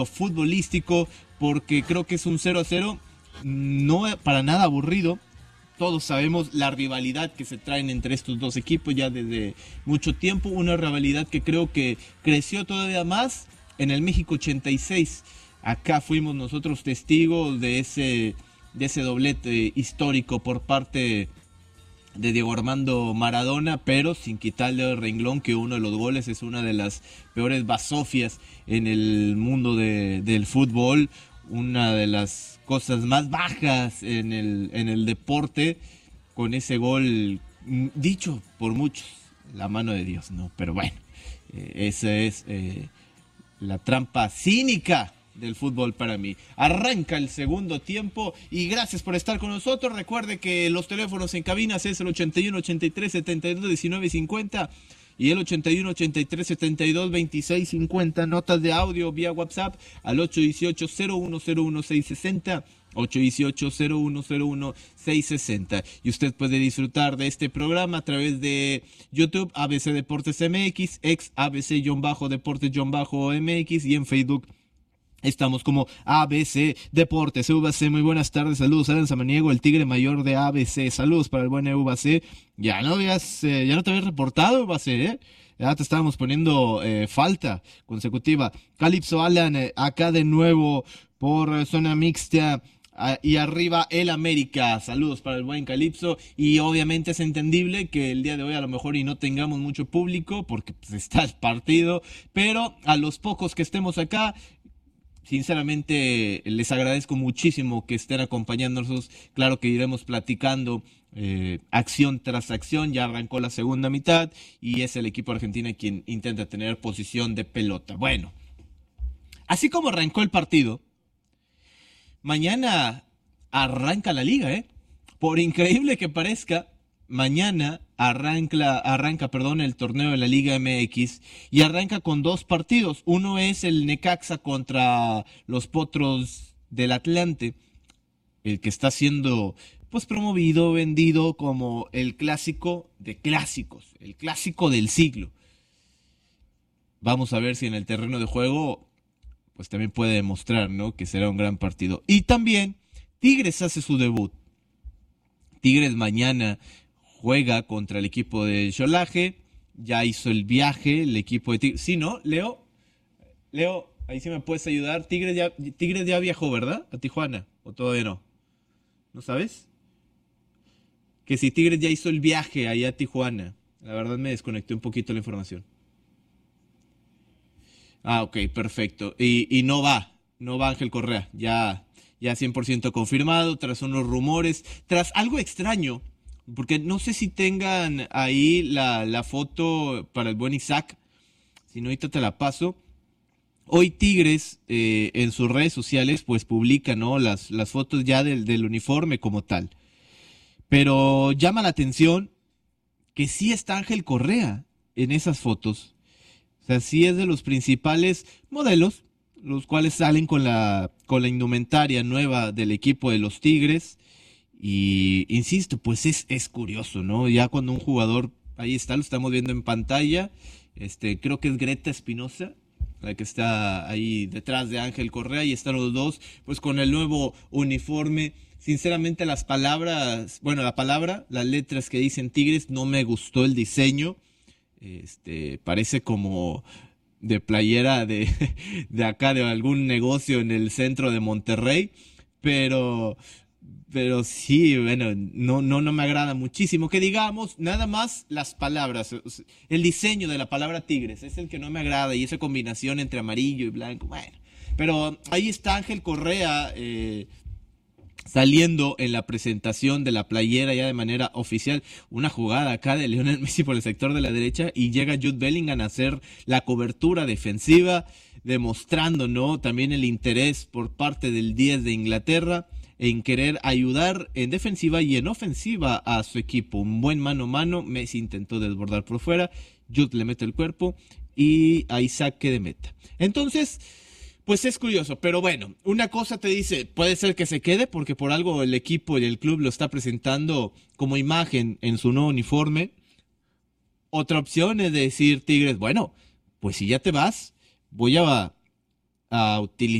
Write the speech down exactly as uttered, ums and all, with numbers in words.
futbolístico, porque creo que es un cero a cero, no para nada aburrido. Todos sabemos la rivalidad que se traen entre estos dos equipos ya desde mucho tiempo, una rivalidad que creo que creció todavía más en el México ochenta y seis. Acá fuimos nosotros testigos de ese, de ese doblete histórico por parte de Diego Armando Maradona, pero sin quitarle el renglón que uno de los goles es una de las peores basofias en el mundo de, del fútbol, una de las cosas más bajas en el, en el deporte, con ese gol dicho por muchos, la mano de Dios, ¿no? Pero bueno, eh, esa es eh, la trampa cínica del fútbol para mí. Arranca el segundo tiempo y gracias por estar con nosotros. Recuerde que los teléfonos en cabinas es el ochenta y uno, ochenta y tres, setenta y dos, diecinueve, cincuenta y el ochenta y uno, ochenta y tres, setenta y dos, veintiséis, cincuenta. Notas de audio vía WhatsApp al ocho uno ocho, cero uno cero uno, seis seis cero, ocho uno ocho, cero uno cero uno, seis seis cero. Y usted puede disfrutar de este programa a través de YouTube, A B C Deportes M X, ex A B C-Deportes-M X, y en Facebook estamos como A B C Deportes. U B C, muy buenas tardes, saludos. Alan Samaniego, el tigre mayor de A B C. Saludos para el buen U B C. Ya no habías, eh, ya no te habías reportado, U B C, ¿eh? Ya te estábamos poniendo eh, falta consecutiva. Calipso Alan, eh, acá de nuevo por eh, zona mixta. Uh, y arriba el América. Saludos para el buen Calipso. Y obviamente es entendible que el día de hoy a lo mejor y no tengamos mucho público porque pues, está el partido, pero a los pocos que estemos acá, sinceramente les agradezco muchísimo que estén acompañándonos. Claro que iremos platicando eh, acción tras acción. Ya arrancó la segunda mitad y es el equipo argentino quien intenta tener posición de pelota. Bueno, así como arrancó el partido, mañana arranca la liga, ¿eh? Por increíble que parezca, mañana arranca, arranca perdón, el torneo de la Liga M X y arranca con dos partidos. Uno es el Necaxa contra los Potros del Atlante, el que está siendo pues promovido, vendido como el clásico de clásicos, el clásico del siglo. Vamos a ver si en el terreno de juego pues también puede demostrar, ¿no?, que será un gran partido. Y también Tigres hace su debut. Tigres mañana juega contra el equipo de Xolaje. Ya hizo el viaje el equipo de Tigres. Sí, ¿no? Leo, Leo, ahí sí me puedes ayudar. Tigres ya, Tigres ya viajó, ¿verdad? A Tijuana, ¿o todavía no? ¿No sabes? Que si Tigres ya hizo el viaje allá a Tijuana. La verdad me desconecté un poquito la información. Ah, ok, perfecto. Y, y no va, no va Ángel Correa, ya, ya cien por ciento confirmado, tras unos rumores, tras algo extraño, porque no sé si tengan ahí la, la foto para el buen Isaac, si no ahorita te la paso. Hoy Tigres eh, en sus redes sociales pues publica, ¿no?, las, las fotos ya del, del uniforme como tal, pero llama la atención que sí está Ángel Correa en esas fotos. O sea, sí es de los principales modelos, los cuales salen con la, con la indumentaria nueva del equipo de los Tigres. Y insisto, pues es, es curioso, ¿no? Ya cuando un jugador, ahí está, lo estamos viendo en pantalla, este, creo que es Greta Espinosa, la que está ahí detrás de Ángel Correa, y están los dos, pues con el nuevo uniforme. Sinceramente las palabras, bueno, la palabra, las letras que dicen Tigres, no me gustó el diseño. Este, parece como de playera de, de acá, de algún negocio en el centro de Monterrey, pero, pero sí, bueno, no, no, no me agrada muchísimo, que digamos, nada más las palabras, el diseño de la palabra Tigres, es el que no me agrada, y esa combinación entre amarillo y blanco, bueno, pero ahí está Ángel Correa, eh, saliendo en la presentación de la playera ya de manera oficial. Una jugada acá de Lionel Messi por el sector de la derecha y llega Jude Bellingham a hacer la cobertura defensiva, demostrando, ¿no?, también el interés por parte del diez de Inglaterra en querer ayudar en defensiva y en ofensiva a su equipo. Un buen mano a mano, Messi intentó desbordar por fuera, Jude le mete el cuerpo y ahí saque de meta. Entonces, pues es curioso, pero bueno, una cosa te dice, puede ser que se quede porque por algo el equipo y el club lo está presentando como imagen en su nuevo uniforme. Otra opción es decir Tigres, bueno, pues si ya te vas, voy a a utilizar